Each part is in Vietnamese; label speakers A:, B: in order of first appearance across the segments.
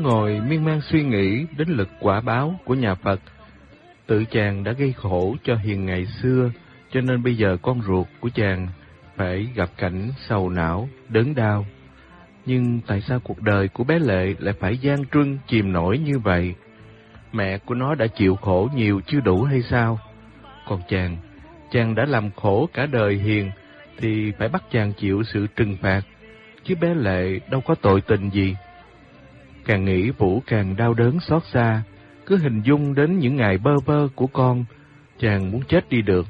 A: ngồi miên man suy nghĩ đến lực quả báo của nhà Phật. Tự chàng đã gây khổ cho Hiền ngày xưa, cho nên bây giờ con ruột của chàng phải gặp cảnh sầu não, đớn đau. Nhưng tại sao cuộc đời của bé Lệ lại phải gian truân chìm nổi như vậy? Mẹ của nó đã chịu khổ nhiều chưa đủ hay sao? Còn chàng đã làm khổ cả đời Hiền, thì phải bắt chàng chịu sự trừng phạt, chứ bé Lệ đâu có tội tình gì. Càng nghĩ Vũ càng đau đớn xót xa, cứ hình dung đến những ngày bơ vơ của con, chàng muốn chết đi được.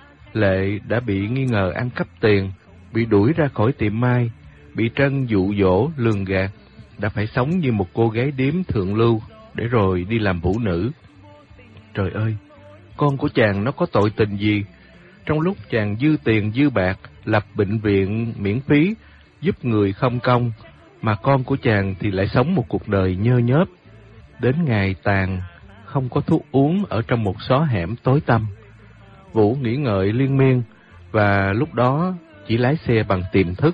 A: Lệ đã bị nghi ngờ ăn cắp tiền, bị đuổi ra khỏi tiệm may, bị Trân dụ dỗ lường gạt, đã phải sống như một cô gái điếm thượng lưu để rồi đi làm vũ nữ. Trời ơi, con của chàng nó có tội tình gì? Trong lúc chàng dư tiền dư bạc, lập bệnh viện miễn phí, giúp người không công, mà con của chàng thì lại sống một cuộc đời nhơ nhớp, đến ngày tàn, không có thuốc uống ở trong một xó hẻm tối tăm. Vũ nghĩ ngợi liên miên, và lúc đó chỉ lái xe bằng tiềm thức.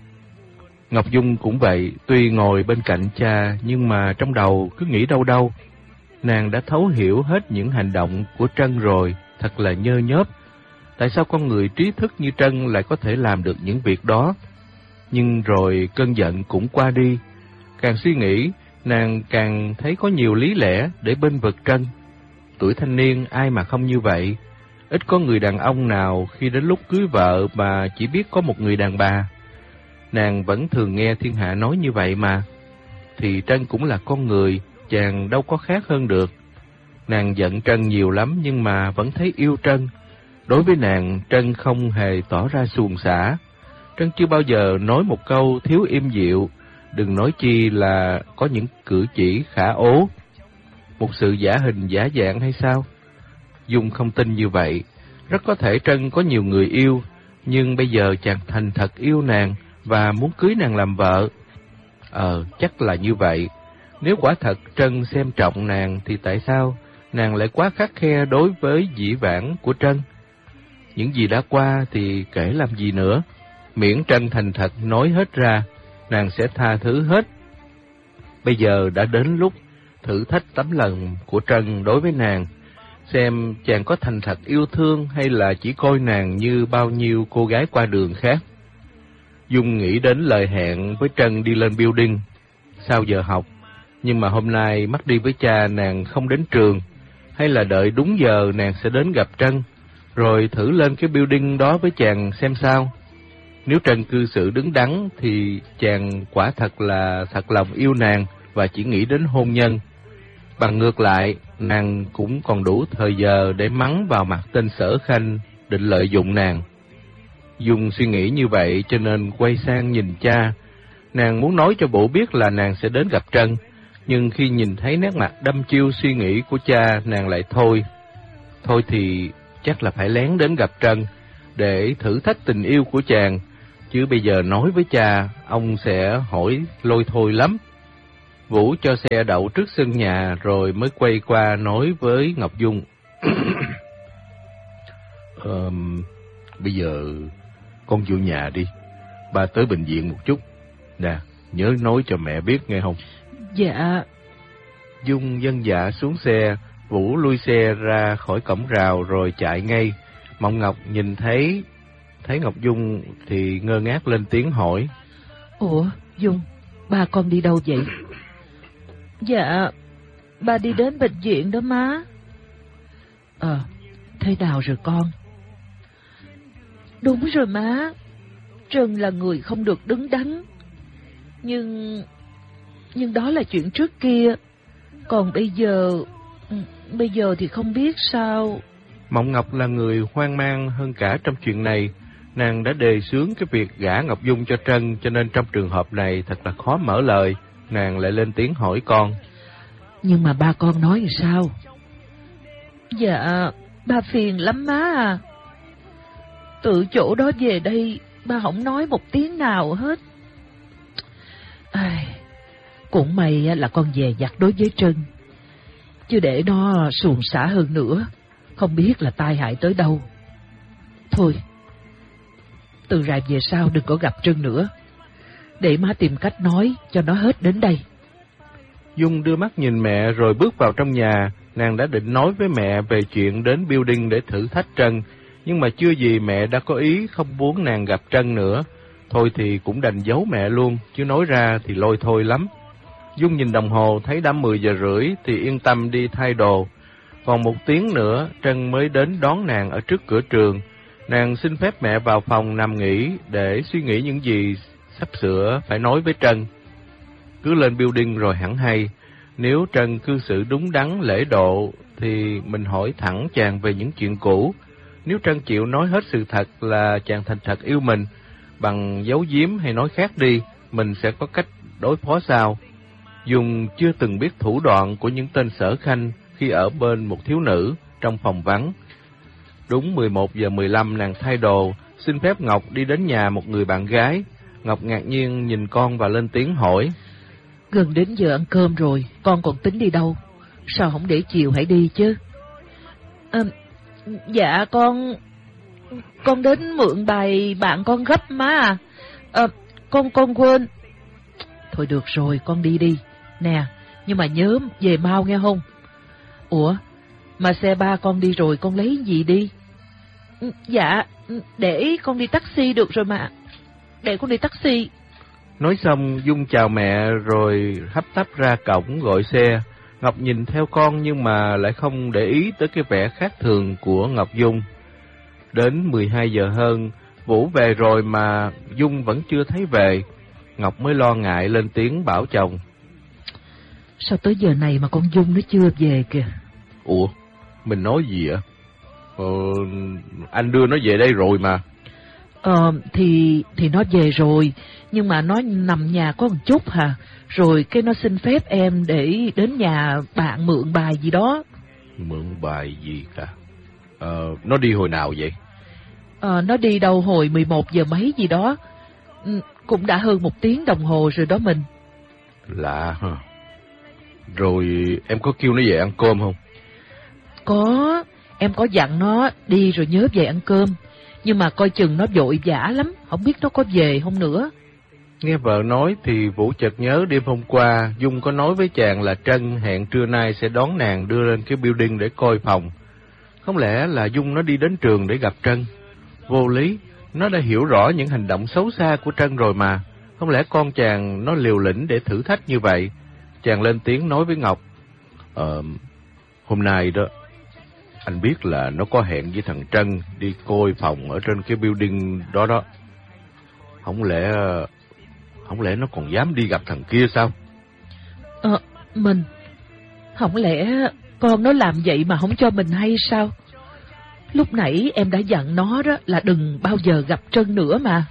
A: Ngọc Dung cũng vậy, tuy ngồi bên cạnh cha, nhưng mà trong đầu cứ nghĩ đâu đâu. Nàng đã thấu hiểu hết những hành động của Trân rồi, thật là nhơ nhớp. Tại sao con người trí thức như Trân lại có thể làm được những việc đó? Nhưng rồi cơn giận cũng qua đi. Càng suy nghĩ, nàng càng thấy có nhiều lý lẽ để bênh vực Trân. Tuổi thanh niên ai mà không như vậy? Ít có người đàn ông nào khi đến lúc cưới vợ mà chỉ biết có một người đàn bà. Nàng vẫn thường nghe thiên hạ nói như vậy mà. Thì Trân cũng là con người, chàng đâu có khác hơn được. Nàng giận Trân nhiều lắm nhưng mà vẫn thấy yêu Trân. Đối với nàng, Trân không hề tỏ ra xuồng xả. Trân chưa bao giờ nói một câu thiếu êm dịu, đừng nói chi là có những cử chỉ khả ố. Một sự giả hình giả dạng hay sao? Dung không tin như vậy. Rất có thể Trân có nhiều người yêu, nhưng bây giờ chàng thành thật yêu nàng và muốn cưới nàng làm vợ. Chắc là như vậy. Nếu quả thật Trân xem trọng nàng thì tại sao nàng lại quá khắt khe đối với dĩ vãng của Trân? Những gì đã qua thì kể làm gì nữa. Miễn Trân thành thật nói hết ra, nàng sẽ tha thứ hết. Bây giờ đã đến lúc thử thách tấm lòng của Trân đối với nàng, xem chàng có thành thật yêu thương hay là chỉ coi nàng như bao nhiêu cô gái qua đường khác. Dung nghĩ đến lời hẹn với Trân đi lên building sau giờ học, nhưng mà hôm nay mất đi với cha nàng không đến trường, hay là đợi đúng giờ nàng sẽ đến gặp Trân, rồi thử lên cái building đó với chàng xem sao. Nếu Trân cư xử đứng đắn thì chàng quả thật là thật lòng yêu nàng và chỉ nghĩ đến hôn nhân. Bằng ngược lại, nàng cũng còn đủ thời giờ để mắng vào mặt tên Sở Khanh định lợi dụng nàng. Dung suy nghĩ như vậy cho nên quay sang nhìn cha. Nàng muốn nói cho bộ biết là nàng sẽ đến gặp Trân, nhưng khi nhìn thấy nét mặt đăm chiêu suy nghĩ của cha, nàng lại thôi. Thôi thì chắc là phải lén đến gặp Trân để thử thách tình yêu của chàng, chứ bây giờ nói với cha, ông sẽ hỏi lôi thôi lắm. Vũ cho xe đậu trước sân nhà rồi mới quay qua nói với Ngọc Dung. Bây giờ con vô nhà đi, ba tới bệnh viện một chút. Nè, nhớ nói cho mẹ biết nghe không?
B: Dạ.
A: Dung vâng dạ xuống xe. Vũ lui xe ra khỏi cổng rào rồi chạy ngay. Mộng Ngọc nhìn thấy Ngọc Dung thì ngơ ngác lên tiếng hỏi.
B: Ủa, Dung, ba con đi đâu vậy? Dạ, ba đi đến bệnh viện đó má. Thế nào rồi con? Đúng rồi má, Trân là người không được đứng đắn. Nhưng đó là chuyện trước kia. Còn bây giờ thì không biết sao.
A: Mộng Ngọc là người hoang mang hơn cả trong chuyện này. Nàng đã đề xướng cái việc gả Ngọc Dung cho Trân, cho nên trong trường hợp này thật là khó mở lời. Nàng lại lên tiếng hỏi con.
B: Nhưng mà ba con nói thì sao? Dạ, ba phiền lắm má à. Từ chỗ đó về đây, ba không nói một tiếng nào hết. Cũng may là con dè dặt đối với Trân, chứ để nó suồng xả hơn nữa, không biết là tai hại tới đâu. Thôi, từ rày về sau đừng có gặp Trân nữa, để má tìm cách nói cho nó hết đến đây.
A: Dung đưa mắt nhìn mẹ rồi bước vào trong nhà. Nàng đã định nói với mẹ về chuyện đến building để thử thách Trân, nhưng mà chưa gì mẹ đã có ý không muốn nàng gặp Trân nữa. Thôi thì cũng đành giấu mẹ luôn, chứ nói ra thì lôi thôi lắm. Dung nhìn đồng hồ thấy đã 10 giờ rưỡi thì yên tâm đi thay đồ. Còn 1 tiếng nữa Trân mới đến đón nàng ở trước cửa trường. Nàng xin phép mẹ vào phòng nằm nghỉ để suy nghĩ những gì sắp sửa phải nói với Trân. Cứ lên building rồi hẳn hay. Nếu Trân cư xử đúng đắn lễ độ thì mình hỏi thẳng chàng về những chuyện cũ. Nếu Trân chịu nói hết sự thật là chàng thành thật yêu mình, bằng giấu giếm hay nói khác đi, mình sẽ có cách đối phó sao. Dung chưa từng biết thủ đoạn của những tên sở khanh khi ở bên một thiếu nữ trong phòng vắng. Đúng 11 giờ 15 nàng thay đồ, xin phép Ngọc đi đến nhà một người bạn gái. Ngọc ngạc nhiên nhìn con và lên tiếng hỏi.
B: Gần đến giờ ăn cơm rồi, con còn tính đi đâu? Sao không để chiều hãy đi chứ? Dạ con đến mượn bài bạn con gấp má à. Con quên. Thôi được rồi, con đi đi. Nè, nhưng mà nhớ về mau nghe không? Ủa, mà xe ba con đi rồi, con lấy gì đi? Dạ, để con đi taxi được rồi mà. Để con đi taxi.
A: Nói xong, Dung chào mẹ rồi hấp tấp ra cổng gọi xe. Ngọc nhìn theo con nhưng mà lại không để ý tới cái vẻ khác thường của Ngọc Dung. Đến 12 giờ hơn, Vũ về rồi mà Dung vẫn chưa thấy về. Ngọc mới lo ngại lên tiếng bảo chồng.
B: Sao tới giờ này mà con Dung nó chưa về kìa?
A: Ủa, mình nói gì ạ? Anh đưa nó về đây rồi mà.
B: Thì nó về rồi, nhưng mà nó nằm nhà có một chút hà. Rồi cái nó xin phép em để đến nhà bạn mượn bài gì đó.
A: Mượn bài gì cả? Nó đi hồi nào vậy?
B: Nó đi đâu hồi 11 giờ mấy gì đó. Cũng đã hơn 1 tiếng đồng hồ rồi đó mình.
A: Lạ hả? Rồi em có kêu nó về ăn cơm không?
B: Có, em có dặn nó đi rồi nhớ về ăn cơm. Nhưng mà coi chừng nó vội vã lắm, không biết nó có về không nữa.
A: Nghe vợ nói thì Vũ chợt nhớ đêm hôm qua Dung có nói với chàng là Trân hẹn trưa nay sẽ đón nàng đưa lên cái building để coi phòng. Không lẽ là Dung nó đi đến trường để gặp Trân? Vô lý, nó đã hiểu rõ những hành động xấu xa của Trân rồi mà. Không lẽ con chàng nó liều lĩnh để thử thách như vậy? Chàng lên tiếng nói với Ngọc. Hôm nay đó, anh biết là nó có hẹn với thằng Trân đi coi phòng ở trên cái building đó đó. Không lẽ nó còn dám đi gặp thằng kia sao?
B: Mình, không lẽ con nó làm vậy mà không cho mình hay sao? Lúc nãy em đã dặn nó đó là đừng bao giờ gặp Trân nữa mà.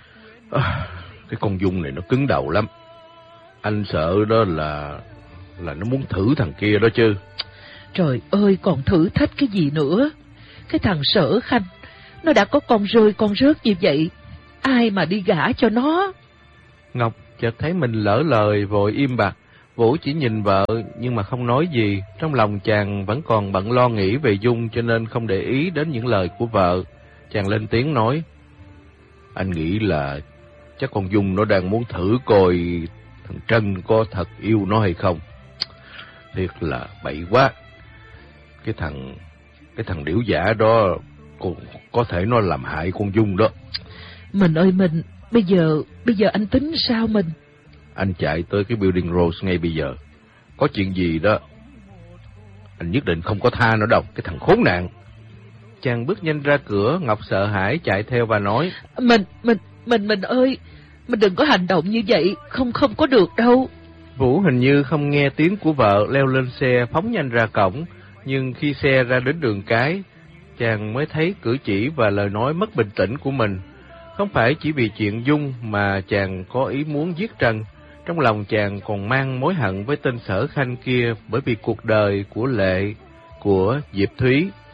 A: Cái con Dung này nó cứng đầu lắm. Anh sợ đó là nó muốn thử thằng kia đó chứ.
B: Trời ơi, còn thử thách cái gì nữa? Cái thằng Sở Khanh, nó đã có con rơi con rớt như vậy, ai mà đi gả cho nó?
A: Ngọc chợt thấy mình lỡ lời vội im bặt. Vũ chỉ nhìn vợ nhưng mà không nói gì. Trong lòng chàng vẫn còn bận lo nghĩ về Dung cho nên không để ý đến những lời của vợ. Chàng lên tiếng nói. Anh nghĩ là chắc con Dung nó đang muốn thử coi thằng Trân có thật yêu nó hay không. Thiệt là bậy quá. Cái thằng điểu giả đó có thể nó làm hại con Dung đó.
B: Mình ơi mình, bây giờ anh tính sao mình?
A: Anh chạy tới cái building Rose ngay bây giờ. Có chuyện gì đó anh nhất định không có tha nó đâu, cái thằng khốn nạn. Chàng bước nhanh ra cửa. Ngọc sợ hãi chạy theo và nói. Mình ơi, mình đừng có hành động như vậy, không có được đâu. Vũ hình như không nghe tiếng của vợ, leo lên xe phóng nhanh ra cổng. Nhưng khi xe ra đến đường cái, chàng mới thấy cử chỉ và lời nói mất bình tĩnh của mình. Không phải chỉ vì chuyện Dung mà chàng có ý muốn giết Trân. Trong lòng chàng còn mang mối hận với tên Sở Khanh kia bởi vì cuộc đời của Lệ, của Diệp Thúy